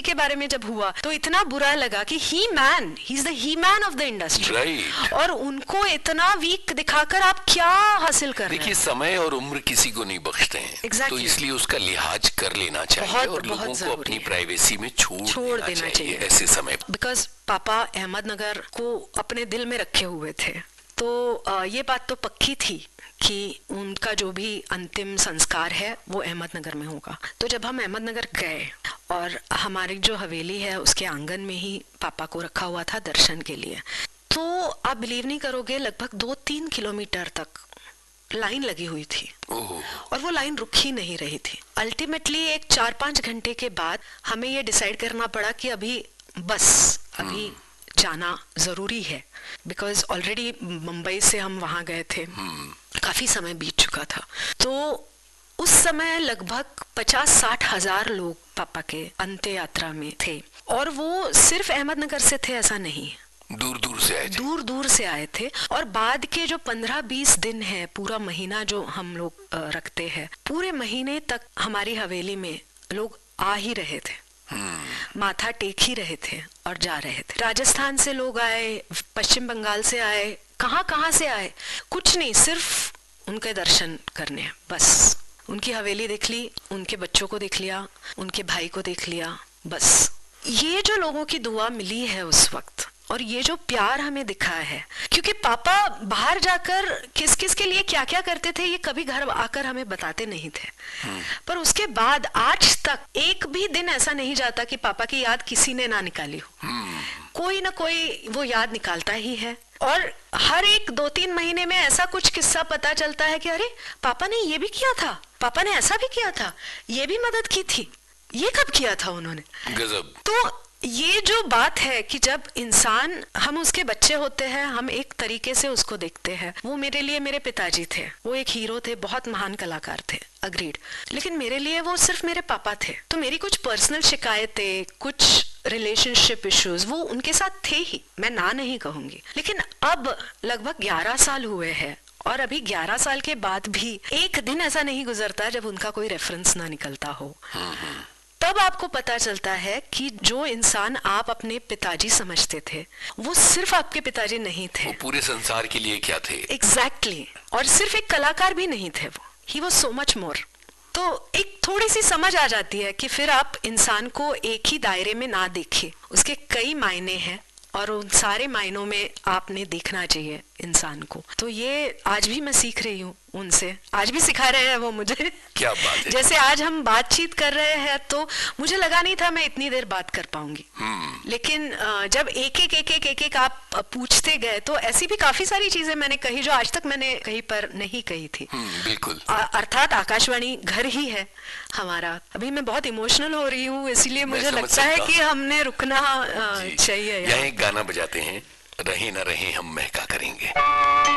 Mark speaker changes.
Speaker 1: के बारे में जब हुआ तो इतना बुरा लगा कि he is the he man of the industry, और उनको इतना वीक दिखाकर आप क्या हासिल कर रहे हैं?
Speaker 2: देखिए, समय और उम्र किसी को नहीं बखशते हैं।
Speaker 1: Exactly.
Speaker 2: तो इसलिए उसका लिहाज कर लेना चाहिए और लोगों को अपनी प्राइवेसी में छोड़ देना चाहिए ऐसे समय।
Speaker 1: बिकॉज पापा अहमदनगर को अपने दिल में रखे हुए थे, तो ये बात तो पक्की थी कि उनका जो भी अंतिम संस्कार है वो अहमदनगर में होगा। तो जब हम अहमदनगर गए और हमारी जो हवेली है उसके आंगन में ही पापा को रखा हुआ था दर्शन के लिए, तो आप बिलीव नहीं करोगे, लगभग 2-3 किलोमीटर तक लाइन लगी हुई थी और वो लाइन रुक ही नहीं रही थी। अल्टीमेटली एक 4-5 घंटे के बाद हमें ये डिसाइड करना पड़ा कि अभी जाना जरूरी है, बिकॉज ऑलरेडी मुंबई से हम वहां गए थे, काफी समय बीत चुका था। तो उस समय लगभग 50-60 हजार लोग पापा के अंत्य यात्रा में थे, और वो सिर्फ अहमदनगर से थे ऐसा नहीं,
Speaker 2: दूर दूर से आए थे। और बाद के जो 15-20 दिन है, पूरा महीना जो हम लोग रखते हैं, पूरे महीने तक हमारी हवेली में लोग आ ही रहे थे, माथा टेक ही रहे थे और जा रहे थे। राजस्थान से लोग आए, पश्चिम बंगाल से आए, कहाँ से आए, कुछ नहीं, सिर्फ उनके दर्शन करने, बस उनकी हवेली देख ली, उनके बच्चों को देख लिया, उनके भाई को देख लिया, बस। ये जो लोगों की दुआ मिली है उस वक्त, और ये जो प्यार हमें दिखा है, क्योंकि पापा बाहर जाकर किस किस के लिए क्या क्या करते थे ये कभी घर आकर हमें बताते नहीं थे, पर उसके बाद आज तक एक भी दिन ऐसा नहीं जाता कि पापा की याद किसी ने ना निकाली हो। कोई ना कोई वो याद निकालता ही है, और हर एक 2-3 महीने में ऐसा कुछ किस्सा पता चलता है कि अरे पापा ने ये भी किया था, पापा ने ऐसा भी किया था, ये भी मदद की थी, ये कब किया था उन्होंने। गजब।
Speaker 1: तो ये जो बात है कि जब इंसान, हम उसके बच्चे होते हैं, हम एक तरीके से उसको देखते हैं। वो मेरे लिए मेरे पिताजी थे, वो एक हीरो थे, बहुत महान कलाकार थे, अग्रीड, लेकिन मेरे लिए वो सिर्फ मेरे पापा थे। तो मेरी कुछ पर्सनल शिकायतें, कुछ रिलेशनशिप इश्यूज वो उनके साथ थे ही, मैं ना नहीं कहूंगी। लेकिन अब लगभग 11 साल हुए हैं, और अभी 11 साल के बाद भी एक दिन ऐसा नहीं गुजरता जब उनका कोई रेफरेंस ना निकलता हो। तब आपको पता चलता है कि जो इंसान आप अपने पिताजी समझते थे, वो सिर्फ आपके पिताजी नहीं थे,
Speaker 2: वो पूरे संसार के लिए क्या थे।
Speaker 1: एग्जैक्टली। और सिर्फ एक कलाकार भी नहीं थे वो, he was so much more. तो एक थोड़ी सी समझ आ जाती है कि फिर आप इंसान को एक ही दायरे में ना देखें, उसके कई मायने हैं, और उन सारे मायनों में आपने देखना चाहिए इंसान को। तो ये आज भी मैं सीख रही हूँ उनसे, आज भी सिखा रहे हैं वो मुझे।
Speaker 2: क्या बात है।
Speaker 1: जैसे आज हम बातचीत कर रहे हैं, तो मुझे लगा नहीं था मैं इतनी देर बात कर पाऊंगी, लेकिन जब एक आप पूछते गए, तो ऐसी भी काफी सारी चीजें मैंने कही जो आज तक मैंने कहीं पर नहीं कही थी।
Speaker 2: बिल्कुल।
Speaker 1: अर्थात आकाशवाणी घर ही है हमारा। अभी मैं बहुत इमोशनल हो रही हूँ, इसलिए मुझे लगता है कि हमने रुकना चाहिए।
Speaker 2: यहाँ एक गाना बजाते हैं, रहे ना रहे हम महका करेंगे।